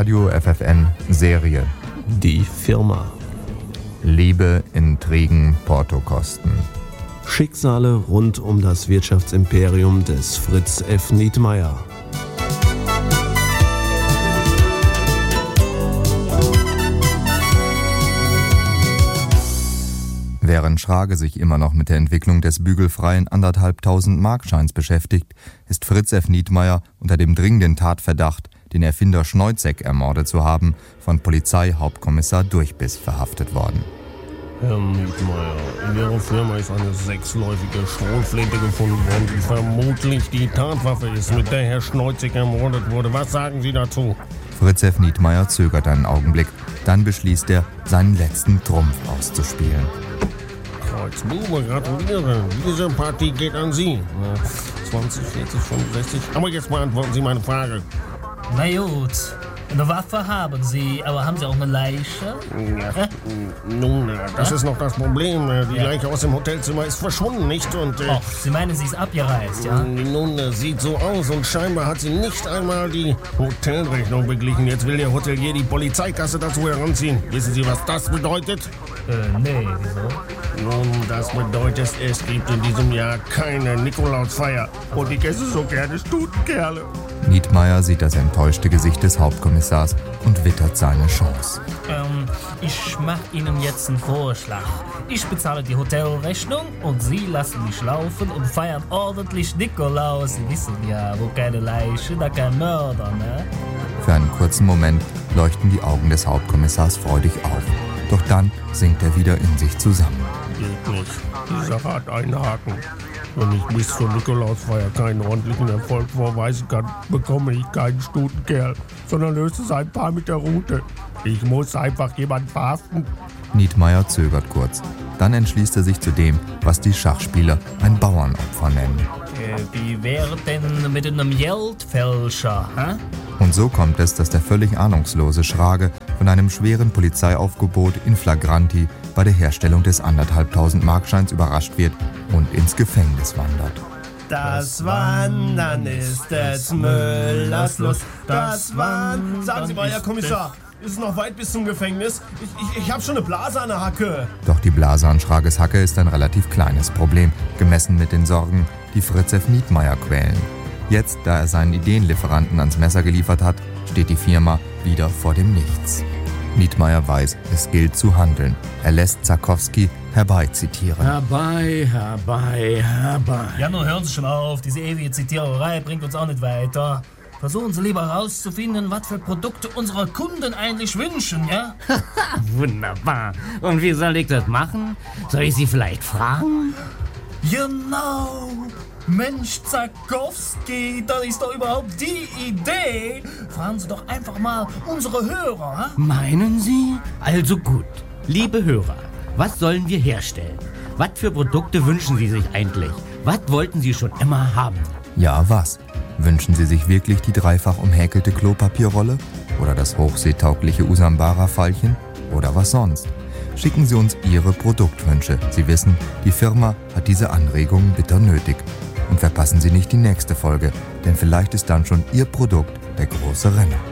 Radio FFN Serie. Die Firma. Liebe, Intrigen, Portokosten. Schicksale rund um das Wirtschaftsimperium des Fritz F. Nietmeyer. Während Schrage sich immer noch mit der Entwicklung des bügelfreien 1.500 Markscheins beschäftigt, ist Fritz F. Nietmeyer unter dem dringenden Tatverdacht, den Erfinder Schneuzek ermordet zu haben, von Polizeihauptkommissar Durchbiss verhaftet worden. Herr Nietmeyer, in Ihrer Firma ist eine 6-läufige Schrotflinte gefunden worden, die vermutlich die Tatwaffe ist, mit der Herr Schneuzek ermordet wurde. Was sagen Sie dazu? Fritz F. Nietmeyer zögert einen Augenblick, dann beschließt er, seinen letzten Trumpf auszuspielen. Kreuzbube, gratuliere. Diese Partie geht an Sie. 20, 40, 65. Aber jetzt beantworten Sie meine Frage. Na gut, eine Waffe haben Sie, aber haben Sie auch eine Leiche? Ja. Nun, das ist noch das Problem. Die Leiche aus dem Hotelzimmer ist verschwunden, nicht? Und, Sie meinen, sie ist abgereist, ja? Nun, sieht so aus und scheinbar hat sie nicht einmal die Hotelrechnung beglichen. Jetzt will der Hotelier die Polizeikasse dazu heranziehen. Wissen Sie, was das bedeutet? Nee, wieso? Nun, das bedeutet, es gibt in diesem Jahr keine Nikolausfeier. Und ich esse so gerne Stutenkerle. Nietmeyer sieht das enttäuschte Gesicht des Hauptkommissars und wittert seine Chance. Ich mache Ihnen jetzt einen Vorschlag. Ich bezahle die Hotelrechnung und Sie lassen mich laufen und feiern ordentlich Nikolaus. Sie wissen ja, wo keine Leiche, da kein Mörder, ne? Für einen kurzen Moment leuchten die Augen des Hauptkommissars freudig auf. Doch dann sinkt er wieder in sich zusammen. Geht nicht. Die Sache hat einen Haken. Wenn ich bis zur Nikolausfeier keinen ordentlichen Erfolg vorweisen kann, bekomme ich keinen Stutenkerl, sondern löse es ein paar mit der Rute. Ich muss einfach jemanden verhaften. Nietmeyer zögert kurz. Dann entschließt er sich zu dem, was die Schachspieler ein Bauernopfer nennen. Wie wäre denn mit einem Geldfälscher, hä? Und so kommt es, dass der völlig ahnungslose Schrage von einem schweren Polizeiaufgebot in Flagranti bei der Herstellung des 1.500 Markscheins überrascht wird und ins Gefängnis wandert. Das Wandern ist des Müllers Lust. Das Wandern. Sagen Sie mal, Herr Kommissar, ist es noch weit bis zum Gefängnis? Ich habe schon eine Blase an der Hacke. Doch die Blase an Schrages Hacke ist ein relativ kleines Problem, gemessen mit den Sorgen, die Fritz F. Nietmeyer quälen. Jetzt, da er seinen Ideenlieferanten ans Messer geliefert hat, steht die Firma wieder vor dem Nichts. Nietmeyer weiß, es gilt zu handeln. Er lässt Zarkowski herbeizitieren. Herbei. Ja, nun hören Sie schon auf. Diese ewige Zitiererei bringt uns auch nicht weiter. Versuchen Sie lieber herauszufinden, was für Produkte unsere Kunden eigentlich wünschen, ja? Wunderbar. Und wie soll ich das machen? Soll ich Sie vielleicht fragen? Genau. Mensch, Zarkowski, das ist doch überhaupt die Idee. Fragen Sie doch einfach mal unsere Hörer, ha? Meinen Sie? Also gut. Liebe Hörer, was sollen wir herstellen? Was für Produkte wünschen Sie sich eigentlich? Was wollten Sie schon immer haben? Ja, was? Wünschen Sie sich wirklich die dreifach umhäkelte Klopapierrolle? Oder das hochseetaugliche Usambara-Fallchen? Oder was sonst? Schicken Sie uns Ihre Produktwünsche. Sie wissen, die Firma hat diese Anregungen bitter nötig. Und verpassen Sie nicht die nächste Folge, denn vielleicht ist dann schon Ihr Produkt der große Renner.